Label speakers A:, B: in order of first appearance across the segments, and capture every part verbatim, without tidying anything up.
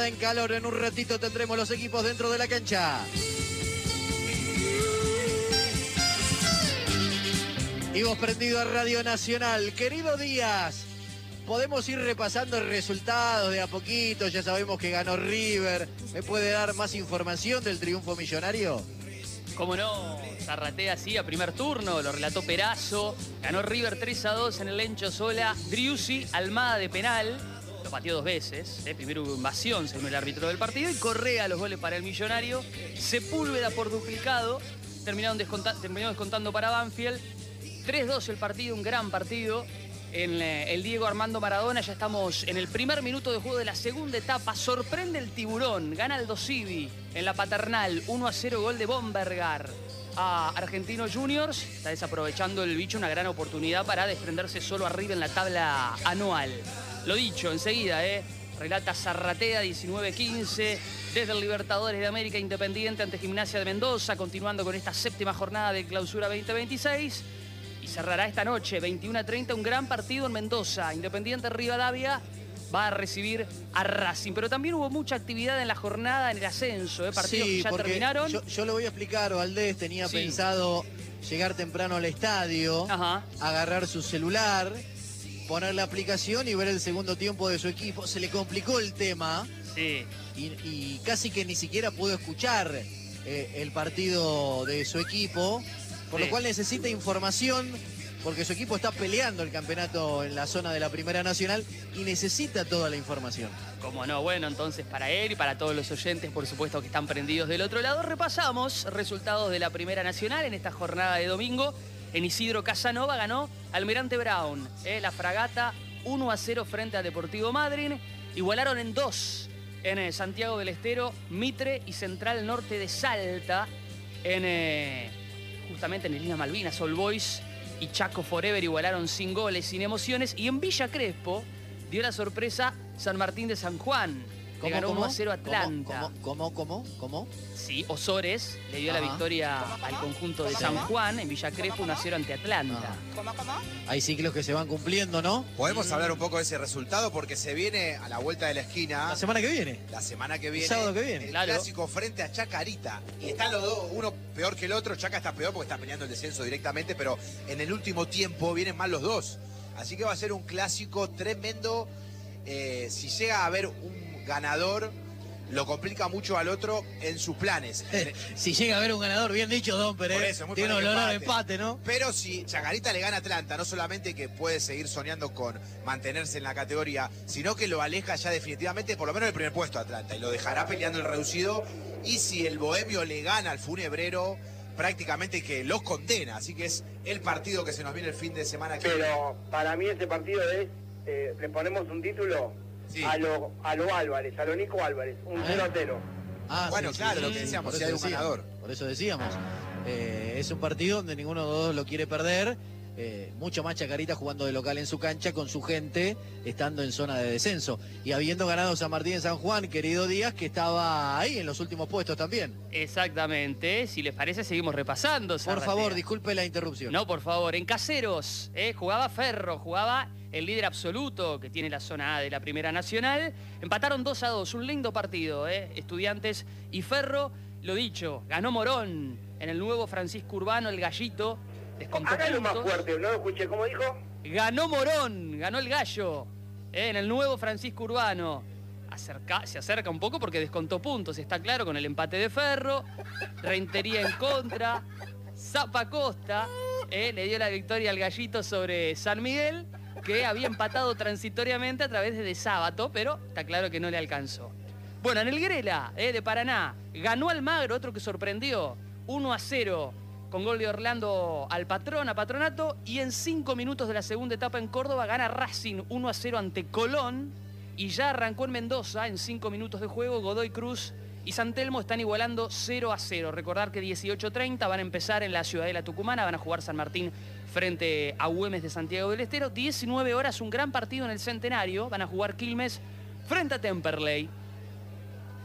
A: entrada en calor. En un ratito tendremos los equipos dentro de la cancha. Y vos prendido a Radio Nacional. Querido Díaz, podemos ir repasando el resultado de a poquito. Ya sabemos que ganó River. ¿Me puede dar más información del triunfo millonario?
B: Cómo no, Zarratea sí a primer turno, lo relató Perazo. Ganó River tres a dos en el Lencho Sola. Driussi, Almada de penal. Lo pateó dos veces. ¿eh? Primero hubo invasión, según el árbitro del partido. Y Correa los goles para el millonario. Sepúlveda por duplicado. Terminaron desconta terminó descontando para Banfield. tres dos el partido, un gran partido. En eh, el Diego Armando Maradona, ya estamos en el primer minuto de juego de la segunda etapa. Sorprende el Tiburón, gana el Dosivi en la Paternal, uno a cero, gol de Bombergar a Argentinos Juniors. Está desaprovechando el bicho una gran oportunidad para desprenderse solo arriba en la tabla anual. Lo dicho, enseguida, ¿eh? Relata Zarratea, diecinueve quince, desde el Libertadores de América Independiente ante Gimnasia de Mendoza, continuando con esta séptima jornada de Clausura veinte veintiséis. Y cerrará esta noche, veintiuno a treinta, un gran partido en Mendoza. Independiente Rivadavia va a recibir a Racing. Pero también hubo mucha actividad en la jornada en el ascenso, ¿eh? Partidos
A: sí,
B: que ya terminaron.
A: Yo, yo lo voy a explicar, Valdés. Tenía
B: sí.
A: pensado llegar temprano al estadio,
B: Ajá.
A: agarrar su celular, poner la aplicación y ver el segundo tiempo de su equipo. Se le complicó el tema.
B: Sí.
A: Y, y casi que ni siquiera pudo escuchar eh, el partido de su equipo. Por sí. lo cual necesita información, porque su equipo está peleando el campeonato en la zona de la Primera Nacional y necesita toda la información.
B: Cómo no, bueno, entonces para él y para todos los oyentes, por supuesto, que están prendidos del otro lado, repasamos resultados de la Primera Nacional en esta jornada de domingo. En Isidro Casanova ganó Almirante Brown, ¿eh? la Fragata uno a cero frente a Deportivo Madryn. Igualaron en dos en Santiago del Estero, Mitre y Central Norte de Salta. En... Eh, justamente en Islas Malvinas, All Boys y Chaco Forever igualaron sin goles, sin emociones. Y en Villa Crespo dio la sorpresa San Martín de San Juan. Le ganó uno a cero a Atlanta.
A: ¿Cómo, cómo, cómo, cómo?
B: Sí, Osores le dio Ajá. la victoria al conjunto de San Juan en Villa Crespo, uno a cero ante Atlanta.
C: ¿Cómo, cómo?
A: Hay ciclos que se van cumpliendo, ¿no?
D: Podemos mm. hablar un poco de ese resultado porque se viene a la vuelta de la esquina.
A: La semana que viene.
D: La semana que viene.
A: El sábado que viene.
D: El
B: claro.
D: clásico frente a Chacarita. Y están los dos, uno peor que el otro. Chaca está peor porque está peleando el descenso directamente, pero en el último tiempo vienen mal los dos. Así que va a ser un clásico tremendo. Eh, si llega a haber un ganador, lo complica mucho al otro en sus planes.
A: Si llega a haber un ganador, bien dicho, Don Pérez. Tiene olor a empate, ¿no?
D: Pero si Chacarita le gana a Atlanta, no solamente que puede seguir soñando con mantenerse en la categoría, sino que lo aleja ya definitivamente, por lo menos del primer puesto a Atlanta, y lo dejará peleando el reducido. Y si el Bohemio le gana al Funebrero, prácticamente que los condena. Así que es el partido que se nos viene el fin de semana que viene.
E: Pero para mí ese partido es, eh, le ponemos un título... Sí. A lo, a lo Álvarez, a lo Nico Álvarez, un cero a cero.
A: Ah,
D: bueno,
A: sí,
D: claro,
A: sí,
D: lo que decíamos, si hay un
A: decíamos,
D: ganador.
A: Por eso decíamos. Eh, es un partido donde ninguno de los dos lo quiere perder. Eh, mucho más Chacarita jugando de local en su cancha con su gente, estando en zona de descenso. Y habiendo ganado San Martín de San Juan, querido Díaz, que estaba ahí en los últimos puestos también.
B: Exactamente. Si les parece, seguimos repasando.
A: Por favor, disculpe la interrupción.
B: No, por favor. En Caseros, eh, jugaba Ferro, jugaba el líder absoluto que tiene la zona A de la Primera Nacional. Empataron dos a dos, un lindo partido, eh. Estudiantes y Ferro. Lo dicho, ganó Morón en el nuevo Francisco Urbano, el Gallito.
E: Hágalo más fuerte, no lo escuché, ¿cómo dijo?
B: Ganó Morón, ganó el Gallo, eh, en el nuevo Francisco Urbano. Acerca, se acerca un poco porque descontó puntos, está claro, con el empate de Ferro. Rentería en contra. Zapa Costa eh, le dio la victoria al Gallito sobre San Miguel, que había empatado transitoriamente a través de De Sábato, pero está claro que no le alcanzó. Bueno, en el Grela, eh, de Paraná, ganó Almagro, otro que sorprendió, uno a cero, con gol de Orlando al Patrón, a Patronato, y en cinco minutos de la segunda etapa en Córdoba gana Racing uno a cero ante Colón, y ya arrancó en Mendoza, en cinco minutos de juego, Godoy Cruz y San Telmo están igualando cero a cero. Recordar que dieciocho treinta van a empezar en la Ciudadela Tucumana, van a jugar San Martín frente a Güemes de Santiago del Estero. diecinueve horas, un gran partido en el Centenario, van a jugar Quilmes frente a Temperley.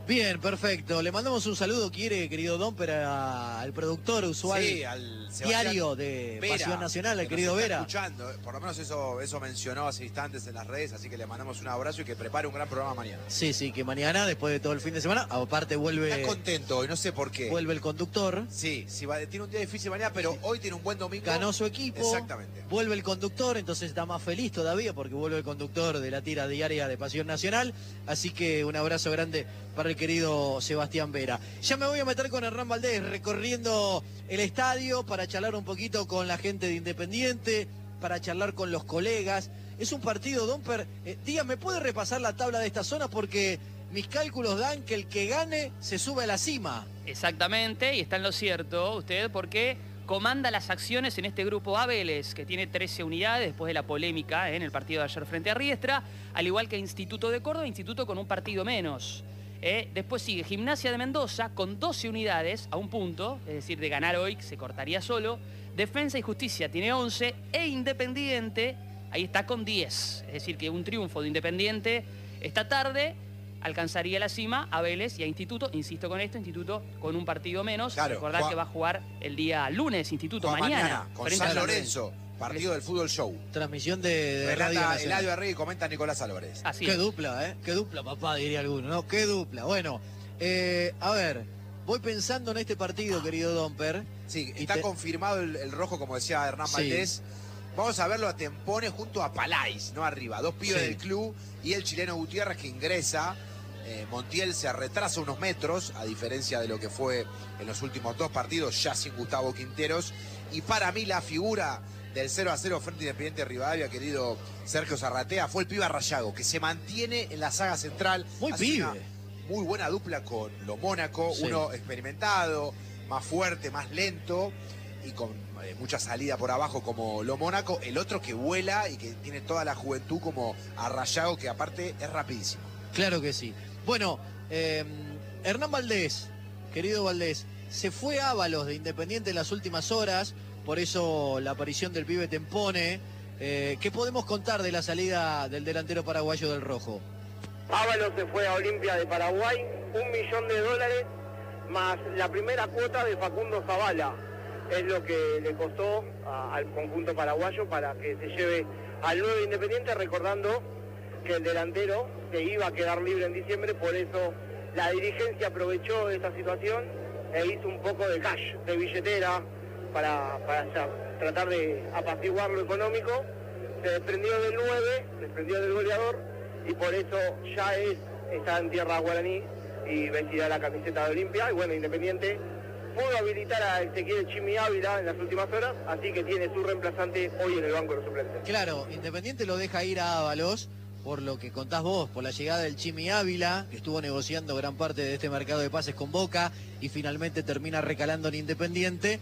A: Bien, perfecto. Le mandamos un saludo, quiere, querido Domper, al productor usual
D: sí, al
A: diario de
D: Vera,
A: Pasión Nacional, al
D: que
A: querido
D: nos está
A: Vera.
D: escuchando, por lo menos eso, eso mencionó hace instantes en las redes, así que le mandamos un abrazo y que prepare un gran programa mañana.
A: Sí, sí, que mañana, después de todo el fin de semana, aparte vuelve...
D: Está contento hoy, no sé por qué.
A: Vuelve el conductor.
D: Sí, sí va, tiene un día difícil mañana, pero sí, hoy tiene un buen domingo.
A: Ganó su equipo.
D: Exactamente.
A: Vuelve el conductor, entonces está más feliz todavía porque vuelve el conductor de la tira diaria de Pasión Nacional. Así que un abrazo grande para el querido Sebastián Vera. Ya me voy a meter con Hernán Valdés recorriendo el estadio para charlar un poquito con la gente de Independiente, para charlar con los colegas. Es un partido, Domper. Eh, dígame, ¿puede repasar la tabla de esta zona? Porque mis cálculos dan que el que gane se sube a la cima.
B: Exactamente, y está en lo cierto usted, porque comanda las acciones en este grupo A Vélez, que tiene trece unidades después de la polémica ¿eh? en el partido de ayer frente a Riestra, al igual que Instituto de Córdoba, Instituto con un partido menos. ¿eh? Después sigue Gimnasia de Mendoza con doce unidades a un punto, es decir, de ganar hoy se cortaría solo. Defensa y Justicia tiene once e Independiente ahí está con diez. Es decir, que un triunfo de Independiente esta tarde alcanzaría la cima a Vélez y a Instituto. Insisto con esto, Instituto con un partido menos.
D: Claro,
B: Recordad
D: Juan,
B: que va a jugar el día lunes, Instituto, mañana.
D: mañana con San Lorenzo, partido del Fútbol Show.
A: Transmisión de, de Radio
D: Relata
A: Nacional.
D: Eladio Arregui y comenta Nicolás Álvarez.
B: Así
A: Qué
B: es.
A: dupla, ¿eh? Qué dupla, papá, diría alguno, ¿no? Qué dupla. Bueno, eh, a ver, voy pensando en este partido, querido Domper.
D: Sí,
A: y
D: está
A: te...
D: confirmado el, el rojo, como decía Hernán
A: Sí.
D: Valdés. Vamos a verlo a Tempone junto a Palais, no arriba. Dos pibes
A: Sí.
D: del club y el chileno Gutiérrez que ingresa. Eh, Montiel se retrasa unos metros, a diferencia de lo que fue en los últimos dos partidos, ya sin Gustavo Quinteros. Y para mí la figura del cero a cero frente a Independiente Rivadavia, querido Sergio Zarratea, fue el pibe Rayago, que se mantiene en la saga central.
A: Muy
D: Hace
A: pibe.
D: una muy buena dupla con lo Mónaco,
A: Sí.
D: uno experimentado, más fuerte, más lento y con eh, mucha salida por abajo como lo Mónaco. El otro que vuela y que tiene toda la juventud como a Rayago, que aparte es rapidísimo.
A: Claro que sí. Bueno, eh, Hernán Valdés, querido Valdés, se fue Ábalos de Independiente en las últimas horas, por eso la aparición del pibe Tempone. Eh, ¿Qué podemos contar de la salida del delantero paraguayo del Rojo?
E: Ábalos se fue a Olimpia de Paraguay, un millón de dólares más la primera cuota de Facundo Zavala. Es lo que le costó a, al conjunto paraguayo para que se lleve al nuevo Independiente, recordando que el delantero se iba a quedar libre en diciembre, por eso la dirigencia aprovechó esta situación e hizo un poco de cash, de billetera, para, para ya, tratar de apaciguar lo económico. Se desprendió del nueve, se desprendió del goleador, y por eso ya es, está en tierra guaraní y vestirá la camiseta de Olimpia. Y bueno, Independiente pudo habilitar a Ezequiel Chimi Ávila en las últimas horas, así que tiene su reemplazante hoy en el banco de los suplentes.
A: Claro, Independiente lo deja ir a Ábalos, por lo que contás vos, por la llegada del Chimi Ávila, que estuvo negociando gran parte de este mercado de pases con Boca y finalmente termina recalando en Independiente.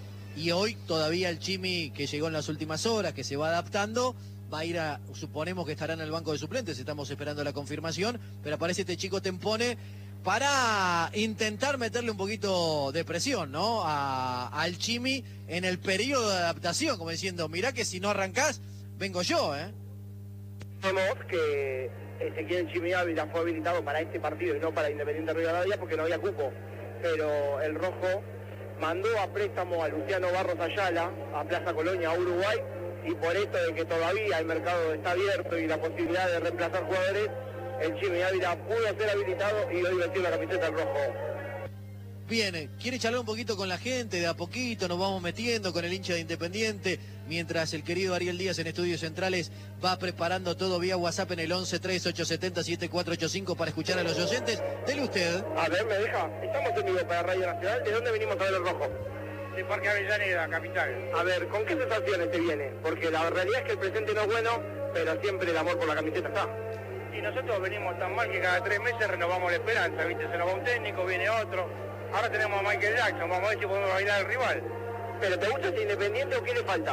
A: Y hoy todavía el Chimi, que llegó en las últimas horas, que se va adaptando, va a ir a, suponemos que estará en el banco de suplentes, estamos esperando la confirmación, pero aparece este chico Tempone para intentar meterle un poquito de presión, ¿no? A, al Chimi en el periodo de adaptación, como diciendo, mirá que si no arrancás, vengo yo, ¿eh?
E: Vemos que Ezequiel Chimi Ávila fue habilitado para este partido y no para Independiente Rivadavia porque no había cupo, pero el Rojo mandó a préstamo a Luciano Barros Ayala a Plaza Colonia, a Uruguay, y por esto de que todavía el mercado está abierto y la posibilidad de reemplazar jugadores, el Chimi Ávila pudo ser habilitado y hoy vestir la camiseta del Rojo.
A: Bien, quiere charlar un poquito con la gente, de a poquito nos vamos metiendo con el hincha de Independiente, mientras el querido Ariel Díaz en Estudios Centrales va preparando todo vía WhatsApp en el once tres ocho siete cero siete cuatro ocho cinco para escuchar a los oyentes. Dele usted.
E: A ver, ¿me deja? Estamos en vivo para Radio Nacional. ¿De dónde venimos a ver el Rojo?
C: De Parque Avellaneda, capital.
E: A ver, ¿con qué sensaciones te viene? Porque la realidad es que el presente no es bueno, pero siempre el amor por la camiseta está.
C: Y nosotros venimos tan mal que cada tres meses renovamos la esperanza, ¿viste? Se nos va un técnico, viene otro. Ahora tenemos a Michael Jackson, vamos a ver si podemos bailar al rival.
E: ¿Pero te gusta este Independiente o qué le falta?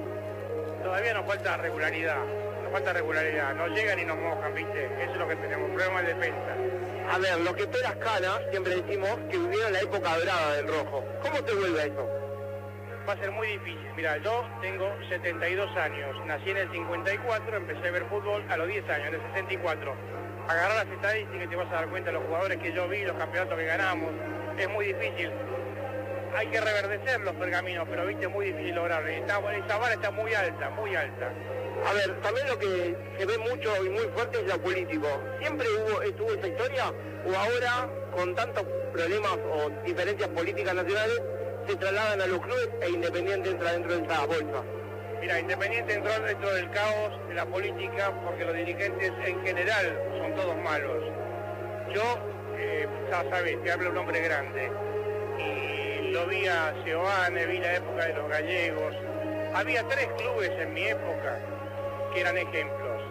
C: Todavía nos falta regularidad, nos falta regularidad. No llegan y nos mojan, ¿viste? Eso es lo que tenemos, problema de defensa.
E: A ver, lo que esperas Canas, siempre decimos que vivieron la época dorada del Rojo. ¿Cómo te vuelve a eso?
C: Va a ser muy difícil. Mira, yo tengo setenta y dos años, nací en el cincuenta y cuatro, empecé a ver fútbol a los diez años, en el sesenta y cuatro. agarrar las estadísticas y te vas a dar cuenta de los jugadores que yo vi, los campeonatos que ganamos. Es muy difícil. Hay que reverdecer los pergaminos, pero viste, es muy difícil lograrlo. Esta, esa vara está muy alta, muy alta.
E: A ver, también lo que se ve mucho y muy fuerte es lo político. ¿Siempre hubo, estuvo esa historia o ahora, con tantos problemas o diferencias políticas nacionales, se trasladan a los clubes e Independiente entra dentro de esa bolsa?
C: Mira, Independiente entró dentro del caos de la política porque los dirigentes en general son todos malos. Yo, eh, ya sabes, te hablo un hombre grande. Y lo vi a Seoane, vi la época de los gallegos. Había tres clubes en mi época que eran ejemplos.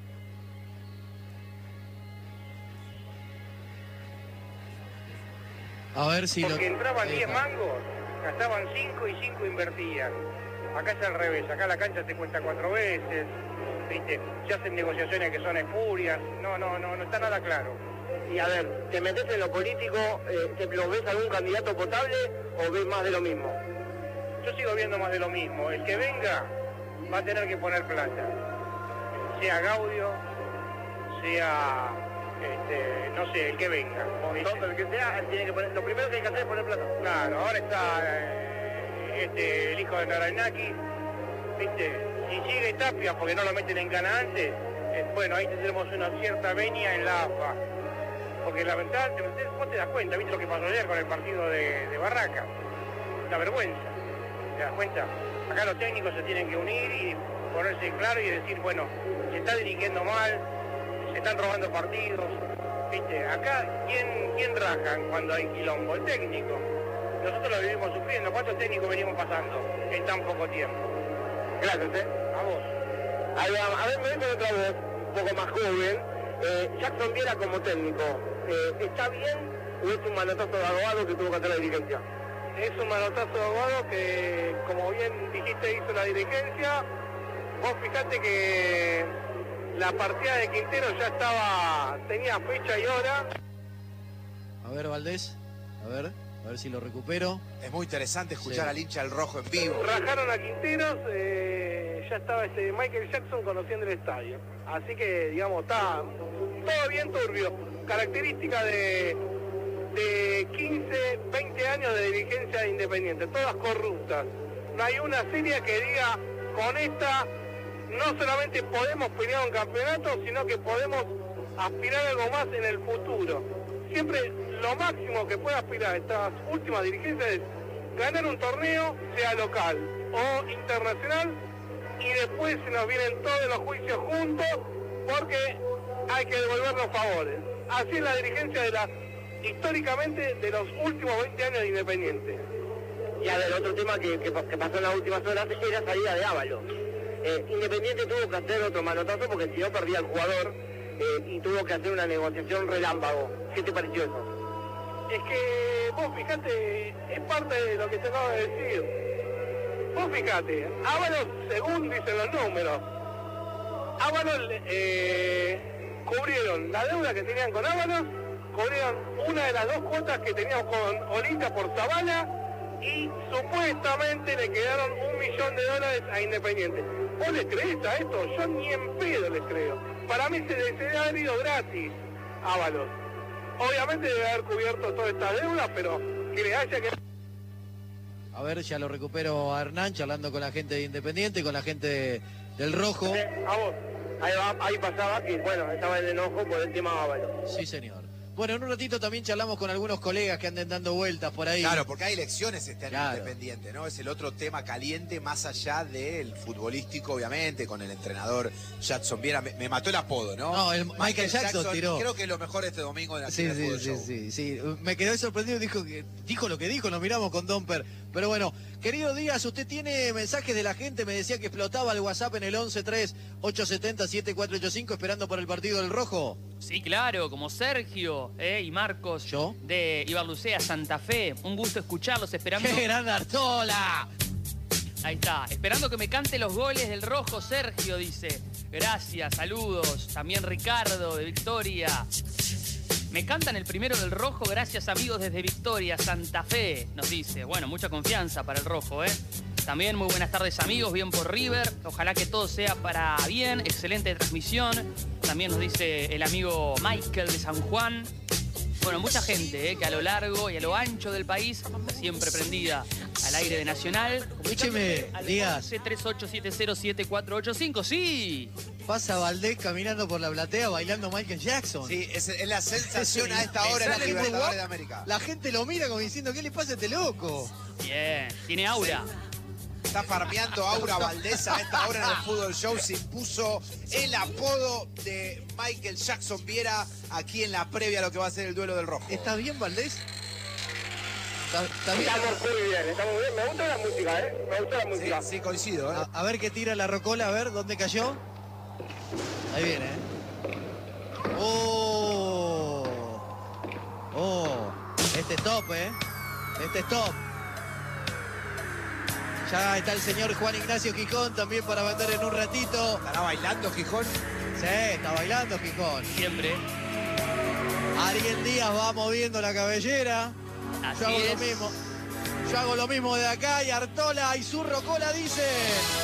A: A ver si
C: Porque
A: lo...
C: entraban diez
A: Epa.
C: mangos, gastaban cinco y cinco invertían. Acá es al revés, acá la cancha te cuesta cuatro veces, ¿viste? Se hacen negociaciones que son espurias, no, no, no, no está nada claro.
E: Y a ver, ¿te metes en lo político? Eh, ¿te lo ves algún candidato potable o ves más de lo mismo?
C: Yo sigo viendo más de lo mismo, el que venga va a tener que poner plata, sea Gaudio, sea, este, no sé, el que venga.
E: Todo el que sea, él tiene que poner, lo primero que hay que hacer es poner plata.
C: Claro, ahora está eh, este, el hijo de Naranaki, ¿viste? Si sigue Tapia porque no lo meten en cana antes, eh, bueno, ahí tendremos una cierta venia en la A F A. Porque lamentablemente, vos te das cuenta, ¿viste lo que pasó ayer con el partido de, de Barraca? Una vergüenza, ¿te das cuenta? Acá los técnicos se tienen que unir y ponerse en claro y decir, bueno, se está dirigiendo mal, se están robando partidos, ¿viste? Acá, ¿quién, quién rajan cuando hay quilombo? El técnico. Nosotros lo vivimos sufriendo. ¿Cuántos técnicos venimos pasando en tan poco tiempo?
E: Gracias, ¿eh?
C: A vos.
E: Ahí va. A ver, me voy con otra voz, un poco más joven. Eh, Jackson Viera como técnico, eh, ¿está bien o es un manotazo de abogado que tuvo que hacer la dirigencia?
C: Es un manotazo de abogado que, como bien dijiste, hizo la dirigencia. Vos fijate que la partida de Quintero ya estaba, tenía fecha y hora.
A: A ver, Valdés, a ver, a ver si lo recupero.
D: Es muy interesante escuchar
A: Sí.
D: al hincha del rojo en vivo.
C: Rajaron a Quinteros, eh, ya estaba este Michael Jackson conociendo el estadio. Así que, digamos, está todo bien turbio. Característica de, de quince, veinte años de dirigencia de Independiente, todas corruptas. No hay una serie que diga, con esta no solamente podemos pelear un campeonato, sino que podemos aspirar a algo más en el futuro. Siempre lo máximo que puede aspirar estas últimas dirigencias es ganar un torneo, sea local o internacional, y después se nos vienen todos los juicios juntos porque hay que devolver los favores. Así es la dirigencia de la, históricamente, de los últimos veinte años de Independiente.
E: Y a ver, otro tema que, que, que pasó en las últimas horas es la salida de Ábalos. Eh, Independiente tuvo que hacer otro manotazo porque si no perdía el jugador eh, y tuvo que hacer una negociación relámpago. ¿Qué te pareció eso?
C: Es que vos fijate, es parte de lo que te acabo de decir. Vos fijate, Ábalos, según dicen los números, Ábalos eh, cubrieron la deuda que tenían con Ábalos, cubrieron una de las dos cuotas que teníamos con Olinka por Zavala y supuestamente le quedaron un millón de dólares a Independiente. ¿Vos les creés a esto? Yo ni en pedo les creo. Para mí se les debe haber ido gratis Ábalos. Obviamente debe haber cubierto toda esta deuda, pero que le haya que...
A: A ver, ya lo recupero a Hernán, charlando con la gente de Independiente, con la gente de- del Rojo.
E: Eh, a vos. Ahí, va, ahí pasaba que, bueno, estaba el enojo por el tema Ábalos.
A: Sí, señor. Bueno, en un ratito también charlamos con algunos colegas que anden dando vueltas por ahí.
D: Claro, porque hay elecciones este año
A: Claro.
D: Independiente, ¿no? Es el otro tema caliente más allá del futbolístico, obviamente, con el entrenador Jackson Viera. Me, me mató el apodo, ¿no?
A: No, el Michael Jackson tiró.
D: Creo que es lo mejor este domingo de la
A: Sí, sí, sí, sí, sí. Me quedé sorprendido, dijo que dijo lo que dijo, nos miramos con Domper. Pero bueno, querido Díaz, usted tiene mensajes de la gente, me decía que explotaba el WhatsApp en el once tres ocho siete cero siete cuatro ocho cinco esperando por el partido del Rojo.
B: Sí, claro, como Sergio eh, y Marcos
A: ¿Yo?
B: de Ibarlucea, Santa Fe. Un gusto escucharlos, esperando...
A: ¡Qué gran Artola!
B: Ahí está, esperando que me cante los goles del Rojo, Sergio dice. Gracias, saludos. También Ricardo de Victoria. Me cantan el primero del Rojo, gracias amigos desde Victoria, Santa Fe, nos dice. Bueno, mucha confianza para el Rojo, ¿eh? También muy buenas tardes amigos, bien por River. Ojalá que todo sea para bien, excelente transmisión. también nos dice el amigo Michael de San Juan. Bueno, mucha gente eh, que a lo largo y a lo ancho del país está siempre prendida al aire de Nacional.
A: Escúcheme, Díaz.
B: tres ocho siete cero siete cuatro ocho cinco, sí.
A: Pasa Valdés caminando por la platea bailando Michael Jackson.
D: Sí, es, es la sensación a esta hora en la
A: Sale muy
D: Libertadores
A: guapo.
D: de América.
A: La gente lo mira como diciendo, ¿qué le pasa a este loco?
B: Bien, tiene aura.
D: Está farmeando Aura Valdés a esta hora en el Fútbol Show. Se impuso el apodo de Michael Jackson Viera aquí en la previa a lo que va a ser el duelo del Rojo.
A: ¿Está bien, Valdés? ¿Está, está bien?
C: Estamos muy bien, estamos bien. Me gusta la música, ¿eh? Me gusta la
D: Sí,
C: música.
D: sí, coincido. ¿eh?
A: A, a ver qué tira la rocola, a ver, ¿dónde cayó? Ahí viene, ¿eh? ¡Oh! ¡Oh! Este es top, ¿eh? Este es top. Ya está el señor Juan Ignacio Gijón también para vender en un ratito.
D: ¿Estará bailando Gijón?
A: Sí, está bailando Gijón.
B: Siempre.
A: Ariel Díaz va moviendo la cabellera.
B: Así
A: Yo hago
B: es.
A: lo mismo. Yo hago lo mismo de acá y Artola y su rocola dice...